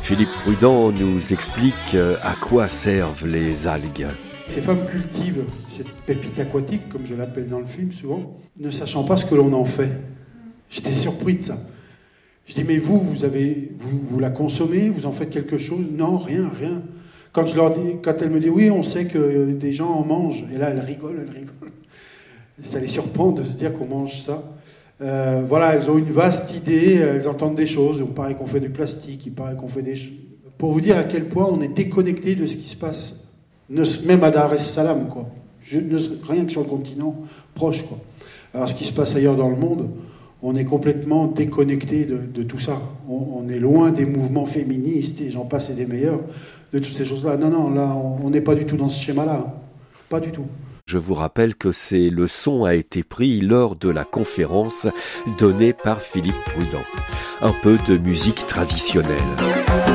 Philippe Prudent nous explique à quoi servent les algues. Ces femmes cultivent cette pépite aquatique, comme je l'appelle dans le film souvent, ne sachant pas ce que l'on en fait. J'étais surpris de ça. Je dis, mais vous la consommez, vous en faites quelque chose? Non, rien. Quand elle me dit, oui, on sait que des gens en mangent, et là, elle rigole. Ça les surprend de se dire qu'on mange ça. Voilà, elles ont une vaste idée, elles entendent des choses, il paraît qu'on fait du plastique, il paraît qu'on fait des choses. Pour vous dire à quel point on est déconnecté de ce qui se passe, même à Dar es Salaam, quoi. Rien que sur le continent proche, quoi. Alors ce qui se passe ailleurs dans le monde, on est complètement déconnecté de tout ça. On est loin des mouvements féministes, et j'en passe et des meilleurs, de toutes ces choses-là. Non, là, on n'est pas du tout dans ce schéma-là. Pas du tout. Je vous rappelle que le son a été pris lors de la conférence donnée par Philippe Prudent. Un peu de musique traditionnelle.